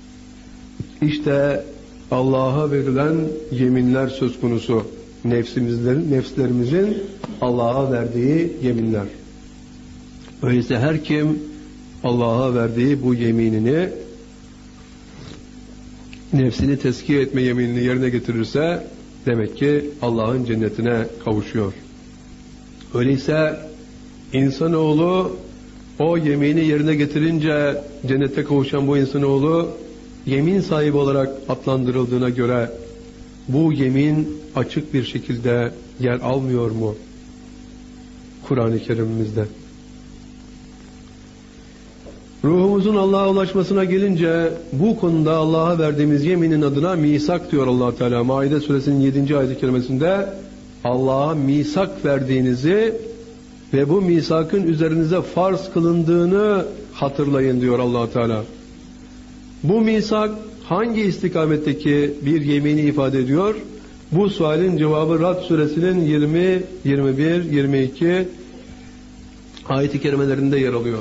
İşte Allah'a verilen yeminler söz konusu. Nefsimizlerin, nefslerimizin Allah'a verdiği yeminler. Öyleyse her kim Allah'a verdiği bu yeminini, nefsini teskiye etme yeminini yerine getirirse demek ki Allah'ın cennetine kavuşuyor. Öyleyse insanoğlu o yemini yerine getirince cennete kavuşan bu insanoğlu yemin sahibi olarak adlandırıldığına göre bu yemin açık bir şekilde yer almıyor mu Kur'an-ı Kerim'imizde? Ruhumuzun Allah'a ulaşmasına gelince bu konuda Allah'a verdiğimiz yeminin adına misak diyor Allah Teala. Maide suresinin yedinci ayet-i kerimesinde Allah'a misak verdiğinizi ve bu misakın üzerinize farz kılındığını hatırlayın diyor Allah Teala. Bu misak hangi istikametteki bir yemini ifade ediyor? Bu sualin cevabı Rad suresinin yirmi, yirmi bir, yirmi iki ayet-i kerimelerinde yer alıyor.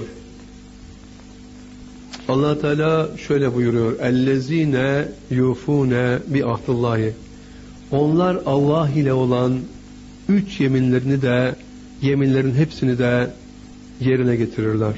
Allah Teala şöyle buyuruyor: "Ellezine yufune bi ahdillahi." Onlar Allah ile olan üç yeminlerini de, yeminlerin hepsini de yerine getirirler.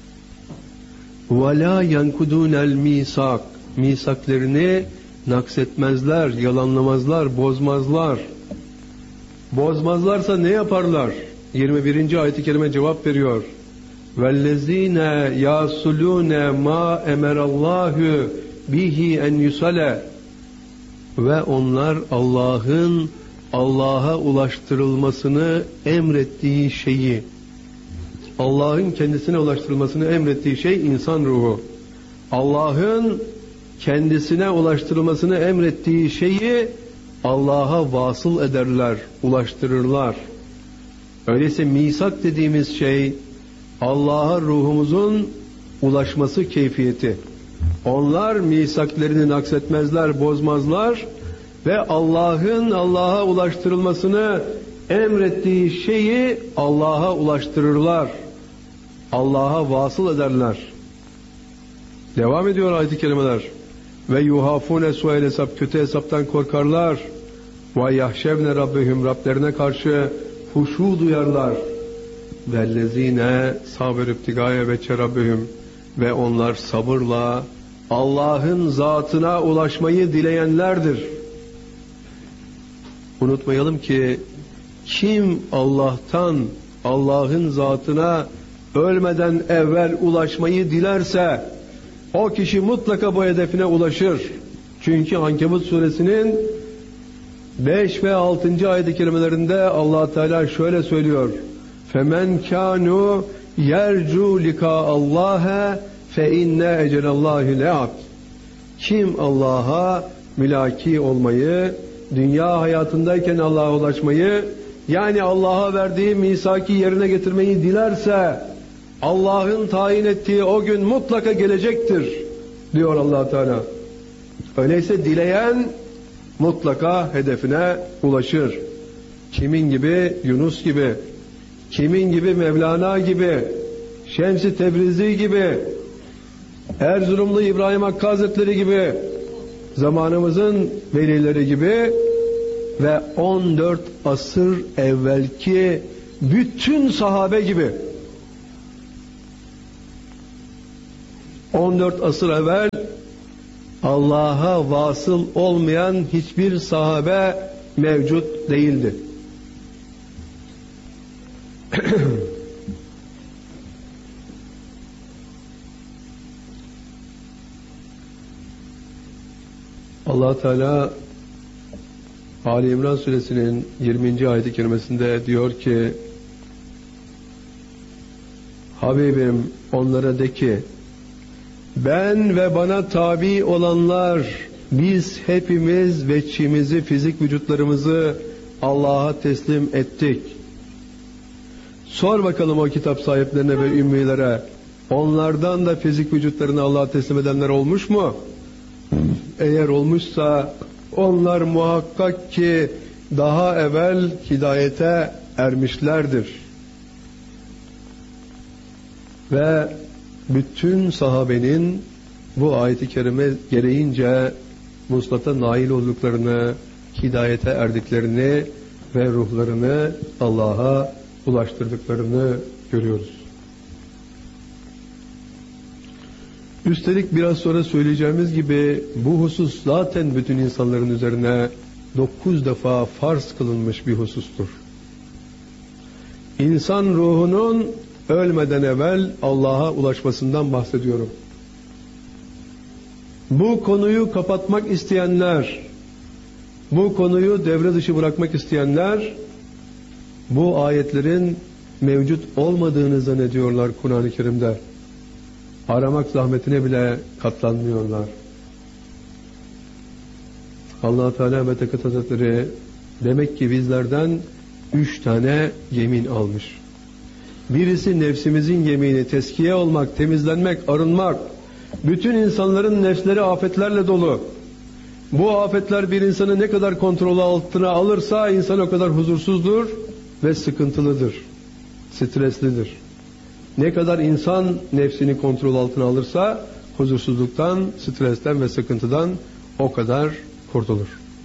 "Ve la yankudunel misak." Misaklerini naksetmezler, yalanlamazlar, bozmazlar. Bozmazlarsa ne yaparlar? yirmi birinci ayet-i kerime cevap veriyor. وَالَّذ۪ينَ يَاسُلُونَ مَا اَمَرَ اللّٰهُ بِهِ اَنْ يُسَلَ. Ve onlar Allah'ın Allah'a ulaştırılmasını emrettiği şeyi, Allah'ın kendisine ulaştırılmasını emrettiği şey insan ruhu. Allah'ın kendisine ulaştırılmasını emrettiği şeyi Allah'a vasıl ederler, ulaştırırlar. Öyleyse misak dediğimiz şey Allah'a ruhumuzun ulaşması keyfiyeti. Onlar misaklerini naksetmezler, bozmazlar ve Allah'ın Allah'a ulaştırılmasını emrettiği şeyi Allah'a ulaştırırlar. Allah'a vasıl ederler. Devam ediyor ayet-i kerimeler. Ve yuhafune suel hesap, kötü hesaptan korkarlar. Ve yahşevne rabbihim, Rablerine karşı huşu duyarlar. Vellezine sabır ibtigaya ve çerabbihim, ve onlar sabırla Allah'ın zatına ulaşmayı dileyenlerdir. Unutmayalım ki kim Allah'tan, Allah'ın zatına ölmeden evvel ulaşmayı dilerse o kişi mutlaka bu hedefine ulaşır. Çünkü Ankebut suresinin beş ve altıncı ayet-i kerimelerinde Allah Teala şöyle söylüyor: "Femen kanu yercu lika Allah'a fe inne ecelallahi le'at." Kim Allah'a mülaki olmayı, dünya hayatındayken Allah'a ulaşmayı, yani Allah'a verdiği misaki yerine getirmeyi dilerse Allah'ın tayin ettiği o gün mutlaka gelecektir diyor Allah Teala. Öyleyse dileyen mutlaka hedefine ulaşır. Kimin gibi? Yunus gibi. Kimin gibi? Mevlana gibi. Şems-i Tebrizi gibi. Erzurumlu İbrahim Hakkı Hazretleri gibi. Zamanımızın velileri gibi ve on dört asır evvelki bütün sahabe gibi on dört asır evvel Allah'a vasıl olmayan hiçbir sahabe mevcut değildi. Allah Teala Ali İmran suresinin yirminci ayet-i kerimesinde diyor ki, Habibim onlara de ki, ben ve bana tabi olanlar, biz hepimiz veçhimizi, fizik vücutlarımızı Allah'a teslim ettik. Sor bakalım o kitap sahiplerine ve ümmilere, onlardan da fizik vücutlarını Allah'a teslim edenler olmuş mu? Eğer olmuşsa onlar muhakkak ki daha evvel hidayete ermişlerdir. Ve bütün sahabenin bu ayet-i kerime gereğince vuslata nail olduklarını, hidayete erdiklerini ve ruhlarını Allah'a ulaştırdıklarını görüyoruz. Üstelik biraz sonra söyleyeceğimiz gibi bu husus zaten bütün insanların üzerine dokuz defa farz kılınmış bir husustur. İnsan ruhunun ölmeden evvel Allah'a ulaşmasından bahsediyorum. Bu konuyu kapatmak isteyenler, bu konuyu devre dışı bırakmak isteyenler, bu ayetlerin mevcut olmadığını zannediyorlar Kur'an-ı Kerim'de. Aramak zahmetine bile katlanmıyorlar. Allah Teala ve Tekaddes Hazretleri demek ki bizlerden üç tane yemin almış. Birisi nefsimizin yemini, teskiye olmak, temizlenmek, arınmak. Bütün insanların nefsleri afetlerle dolu. Bu afetler bir insanı ne kadar kontrolü altına alırsa insan o kadar huzursuzdur ve sıkıntılıdır, streslidir. Ne kadar insan nefsini kontrol altına alırsa huzursuzluktan, stresten ve sıkıntıdan o kadar kurtulur.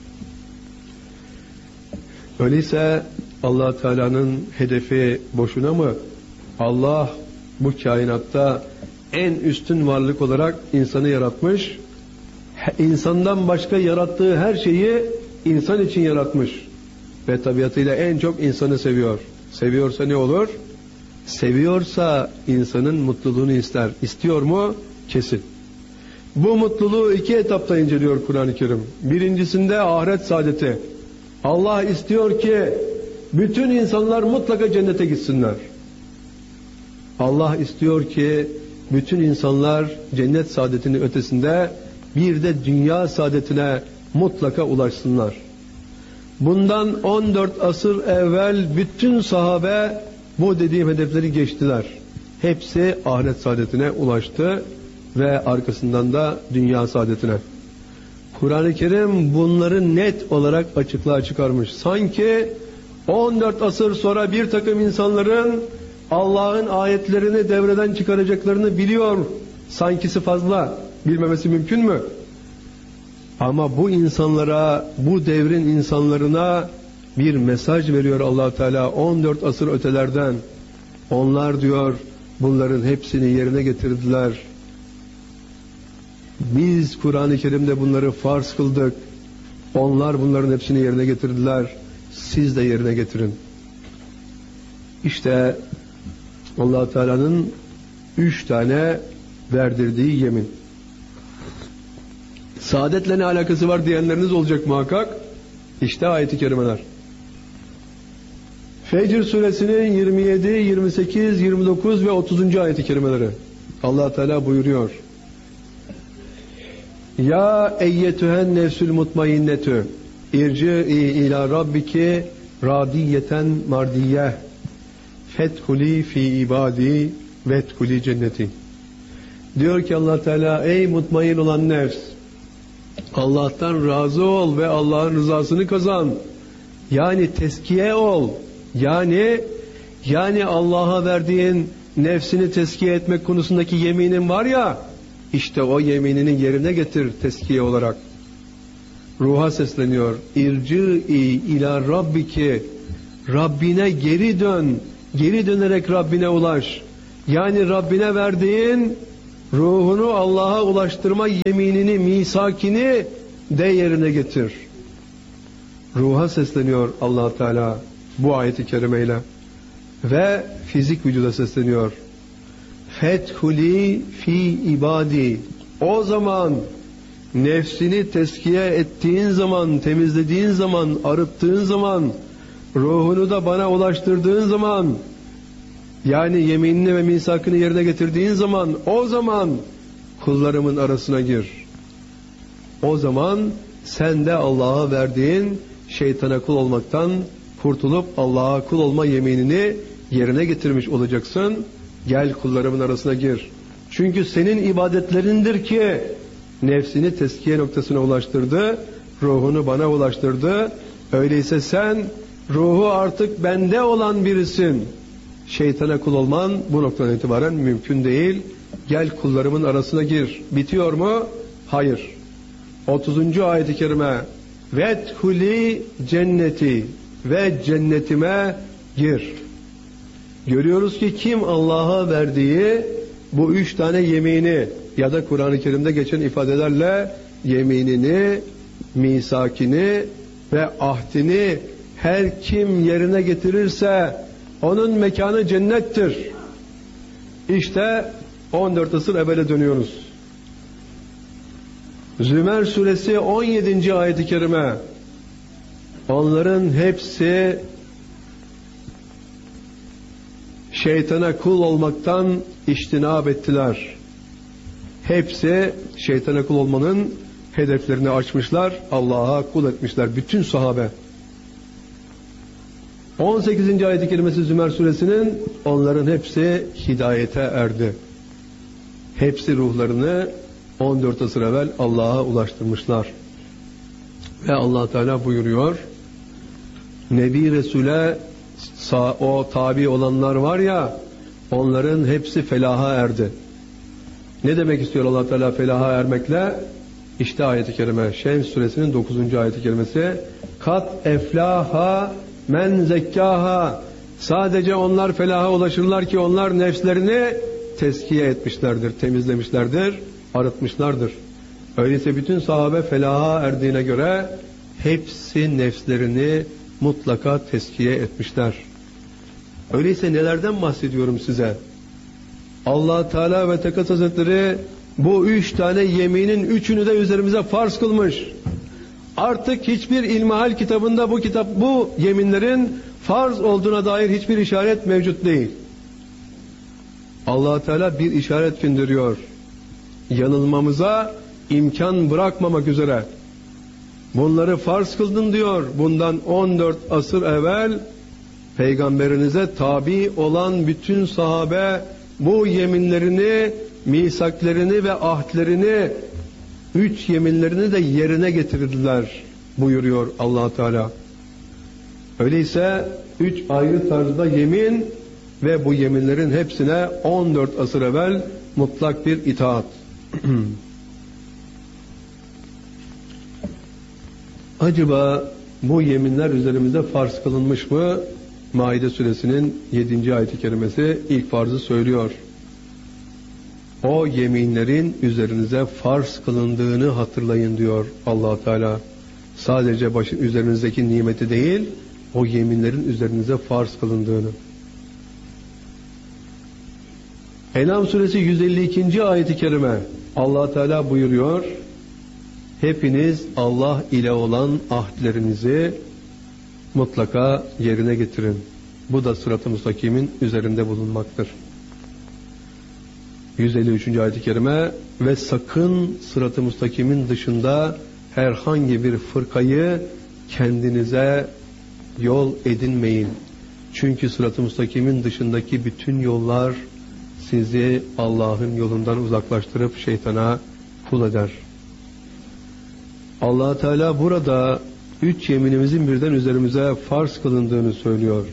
Öyleyse Allah Teala'nın hedefi boşuna mı? Allah bu kainatta en üstün varlık olarak insanı yaratmış. İnsandan başka yarattığı her şeyi insan için yaratmış. Ve tabiatıyla en çok insanı seviyor. Seviyorsa ne olur? Seviyorsa insanın mutluluğunu ister. İstiyor mu? Kesin. Bu mutluluğu iki etapta inceliyor Kur'an-ı Kerim. Birincisinde ahiret saadeti. Allah istiyor ki bütün insanlar mutlaka cennete gitsinler. Allah istiyor ki bütün insanlar cennet saadetinin ötesinde bir de dünya saadetine mutlaka ulaşsınlar. Bundan on dört asır evvel bütün sahabe bu dediğim hedefleri geçtiler. Hepsi ahiret saadetine ulaştı ve arkasından da dünya saadetine. Kur'an-ı Kerim bunları net olarak açıklığa çıkarmış. Sanki on dört asır sonra bir takım insanların Allah'ın ayetlerini devreden çıkaracaklarını biliyor. Sankisi fazla. Bilmemesi mümkün mü? Ama bu insanlara, bu devrin insanlarına bir mesaj veriyor Allah Teala on dört asır ötelerden. Onlar diyor bunların hepsini yerine getirdiler. Biz Kur'an-ı Kerim'de bunları farz kıldık. Onlar bunların hepsini yerine getirdiler. Siz de yerine getirin. İşte Allah Teala'nın üç tane verdirdiği yemin. Saadetle ne alakası var diyenleriniz olacak muhakkak. İşte ayet-i kerimeler. Fecr suresinin yirmi yedi, yirmi sekiz, yirmi dokuz ve otuzuncu ayet-i kerimeleri. Allah Teala buyuruyor. Ya eyyetühen nefsül mutmainnetü irci'i ila rabbiki radiyeten mardiyeh fethuli fi ibadi vethuli cenneti. Diyor ki Allah Teala, ey mutmain olan nefs, Allah'tan razı ol ve Allah'ın rızasını kazan. Yani teskiye ol. Yani yani Allah'a verdiğin nefsini teskiye etmek konusundaki yeminin var ya, işte o yeminini yerine getir teskiye olarak. Ruha sesleniyor. İrci'i ila rabbiki Rabbine geri dön. Geri dönerek Rabbine ulaş. Yani Rabbine verdiğin ruhunu Allah'a ulaştırma yeminini, misakini de yerine getir. Ruha sesleniyor Allah Teala bu ayeti kerimeyle ve fizik vücuda sesleniyor. Fethuli fi ibadi. O zaman nefsini teskiye ettiğin zaman, temizlediğin zaman, arıttığın zaman, ruhunu da bana ulaştırdığın zaman, yani yeminini ve misakını yerine getirdiğin zaman, o zaman kullarımın arasına gir. O zaman sen de Allah'a verdiğin şeytana kul olmaktan kurtulup Allah'a kul olma yeminini yerine getirmiş olacaksın. Gel kullarımın arasına gir. Çünkü senin ibadetlerindir ki nefsini teskiye noktasına ulaştırdı, ruhunu bana ulaştırdı. Öyleyse sen ruhu artık bende olan birisin. Şeytana kul olman bu noktadan itibaren mümkün değil. Gel kullarımın arasına gir. Bitiyor mu? Hayır. otuzuncu ayet-i kerime Vethuli cenneti ve cennetime gir. Görüyoruz ki kim Allah'a verdiği bu üç tane yemini ya da Kur'an-ı Kerim'de geçen ifadelerle yeminini, misakini ve ahdini her kim yerine getirirse onun mekanı cennettir. İşte on dört asır evvele dönüyoruz. Zümer suresi on yedinci ayet-i kerime onların hepsi şeytana kul olmaktan içtinab ettiler. Hepsi şeytana kul olmanın hedeflerini açmışlar, Allah'a kul etmişler. Bütün sahabe. on sekizinci ayet-i kerimesi Zümer suresinin onların hepsi hidayete erdi. Hepsi ruhlarını on dört asır evvel Allah'a ulaştırmışlar. Ve Allah Teala buyuruyor, Nebi Resul'e o tabi olanlar var ya, onların hepsi felaha erdi. Ne demek istiyor Allah Teala felaha ermekle? İşte ayet-i kerime Şems suresinin dokuzuncu ayet-i kerimesi kat eflaha men zekkaha. Sadece onlar felaha ulaşırlar ki onlar nefslerini teskiye etmişlerdir, temizlemişlerdir, arıtmışlardır. Öyleyse bütün sahabe felaha erdiğine göre hepsi nefslerini mutlaka teskiye etmişler. Öyleyse nelerden bahsediyorum size? Allah Teala ve Tekaddes Hazretleri bu üç tane yeminin üçünü de üzerimize farz kılmış. Artık hiçbir ilmihal kitabında bu kitap bu yeminlerin farz olduğuna dair hiçbir işaret mevcut değil. Allah Teala bir işaret gönderiyor. Yanılmamıza imkan bırakmamak üzere. Bunları farz kıldın diyor. Bundan on dört asır evvel peygamberinize tabi olan bütün sahabe bu yeminlerini, misaklerini ve ahdlerini, üç yeminlerini de yerine getirdiler buyuruyor Allah Teala. Öyleyse üç ayrı tarzda yemin ve bu yeminlerin hepsine on dört asır evvel mutlak bir itaat. Acaba bu yeminler üzerimize farz kılınmış mı? Maide suresinin yedinci ayet-i kerimesi ilk farzı söylüyor. O yeminlerin üzerinize farz kılındığını hatırlayın diyor Allah Teala. Sadece başın üzerinizdeki nimeti değil, o yeminlerin üzerinize farz kılındığını. En'am suresi yüz elli ikinci ayet-i kerime Allah Teala buyuruyor. Hepiniz Allah ile olan ahdlerinizi mutlaka yerine getirin. Bu da sırat-ı müstakimin üzerinde bulunmaktır. yüz elli üçüncü ayet-i kerime ve sakın sırat-ı müstakimin dışında herhangi bir fırkayı kendinize yol edinmeyin. Çünkü sırat-ı müstakimin dışındaki bütün yollar sizi Allah'ın yolundan uzaklaştırıp şeytana kul eder. Allah Teala burada üç yeminimizin birden üzerimize farz kılındığını söylüyor.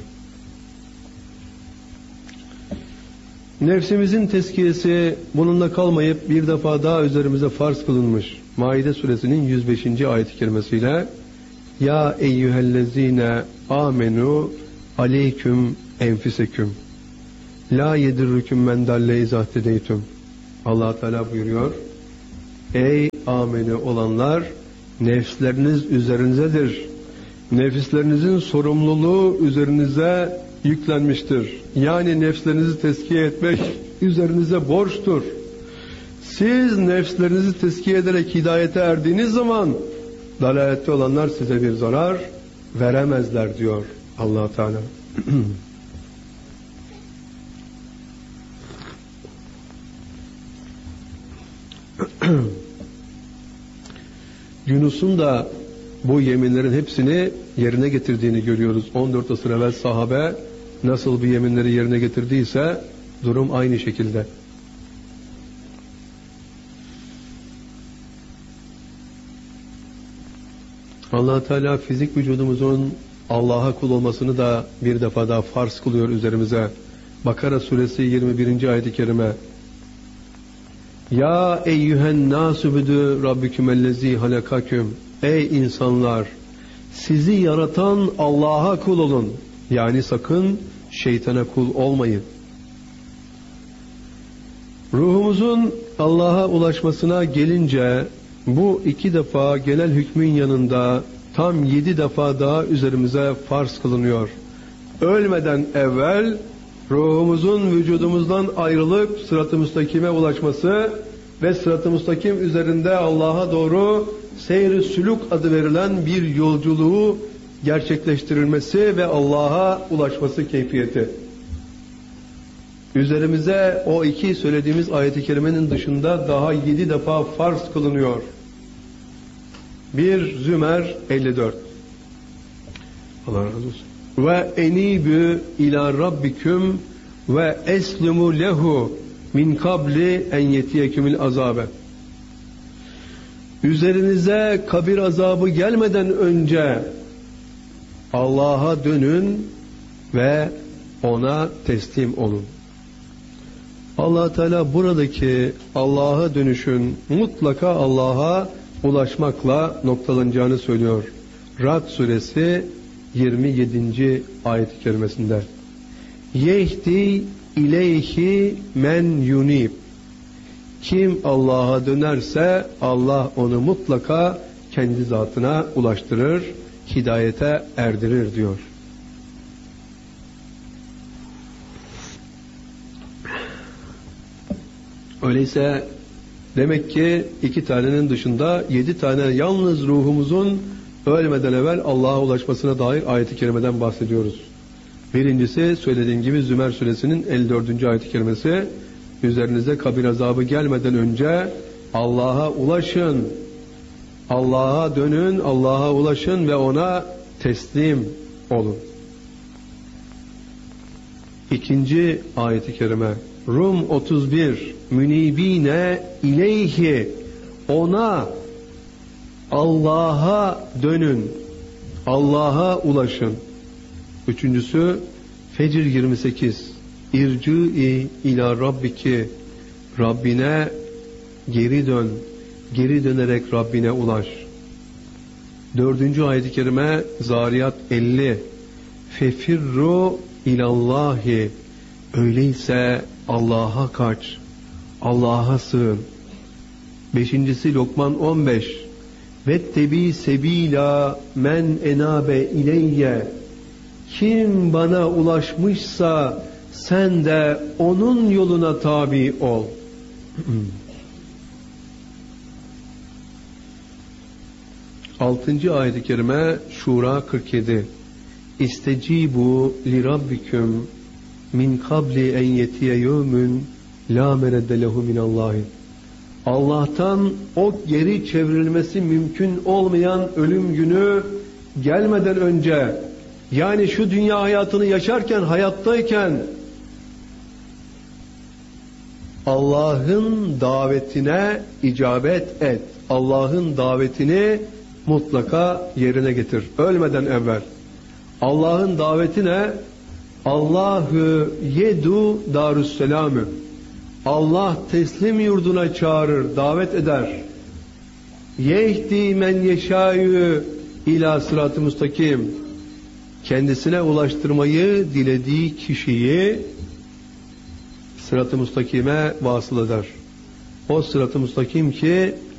Nefsimizin tezkiyesi bununla kalmayıp bir defa daha üzerimize farz kılınmış. Maide suresinin yüz beşinci ayet-i kerimesiyle Ya eyyühellezine amenu Aleyküm enfiseküm. La yedirrüküm men dalle izahtedeytüm. Allah Teala buyuruyor. Ey amene olanlar, nefsleriniz üzerinizdedir. Nefislerinizin sorumluluğu üzerinize yüklenmiştir. Yani nefslerinizi tezkiye etmek üzerinize borçtur. Siz nefslerinizi tezkiye ederek hidayete erdiğiniz zaman dalalette olanlar size bir zarar veremezler diyor Allah Teala. Yunus'un da bu yeminlerin hepsini yerine getirdiğini görüyoruz. on dört asır evvel sahabe nasıl bu yeminleri yerine getirdiyse durum aynı şekilde. Allah Teala fizik vücudumuzun Allah'a kul olmasını da bir defa daha farz kılıyor üzerimize. Bakara suresi yirmi birinci ayet-i kerime. Ya eyyühen nâsübüdü rabbikümellezî halakaküm. Ey insanlar! Sizi yaratan Allah'a kul olun. Yani sakın şeytana kul olmayın. Ruhumuzun Allah'a ulaşmasına gelince bu iki defa genel hükmün yanında tam yedi defa daha üzerimize farz kılınıyor. Ölmeden evvel ruhumuzun vücudumuzdan ayrılıp sırat-ı müstakime ulaşması ve sırat-ı müstakim üzerinde Allah'a doğru seyr-i sülük adı verilen bir yolculuğu gerçekleştirilmesi ve Allah'a ulaşması keyfiyeti. Üzerimize o iki söylediğimiz ayet-i kerimenin dışında daha yedi defa farz kılınıyor. bir Zümer elli dört. Allah razı olsun. Ve enibü ila rabbiküm ve eslimu lehu min kabli en yetiyekümül azabe. Üzerinize kabir azabı gelmeden önce Allah'a dönün ve ona teslim olun. Allah Teala buradaki Allah'a dönüşün mutlaka Allah'a ulaşmakla noktalanacağını söylüyor. Ra'd suresi yirmi yedinci ayet-i kerimesinde. Yehdi ileyhi men yunib. Kim Allah'a dönerse Allah onu mutlaka kendi zatına ulaştırır, hidayete erdirir diyor. Öyleyse demek ki iki tanenin dışında yedi tane yalnız ruhumuzun ölmeden evvel Allah'a ulaşmasına dair ayet-i kerimeden bahsediyoruz. Birincisi söylediğim gibi Zümer suresinin elli dördüncü ayet-i kerimesi. Üzerinize kabir azabı gelmeden önce Allah'a ulaşın. Allah'a dönün, Allah'a ulaşın ve ona teslim olun. İkinci ayet-i kerime Rum otuz bir Münibine ileyhi, ona, Allah'a dönün, Allah'a ulaşın. Üçüncüsü Fecr yirmi sekiz İrci'i ila rabbiki, Rabbine geri dön, geri dönerek Rabbine ulaş. Dördüncü ayet-i kerime Zariyat elli Fefirru ilallahi, öyleyse Allah'a kaç, Allah'a sığın. Beşincisi Lokman on beş Vettebi sebila men enabe ileyye, kim bana ulaşmışsa sen de onun yoluna tabi ol. Altıncı ayet-i kerime Şura kırk yedi İstecibu li rabbiküm min kabli en yetiye yevmün la meredde lehu minallahi. Allah'tan o geri çevrilmesi mümkün olmayan ölüm günü gelmeden önce, yani şu dünya hayatını yaşarken, hayattayken Allah'ın davetine icabet et. Allah'ın davetini mutlaka yerine getir. Ölmeden evvel. Allah'ın davetine Allahu yedu darüsselamü. Allah teslim yurduna çağırır, davet eder. Yehdi men yeşâyü ila sırat-ı müstakim. kendisine ulaştırmayı dilediği kişiyi sırat-ı müstakime vasıl eder. O sırat-ı müstakim ki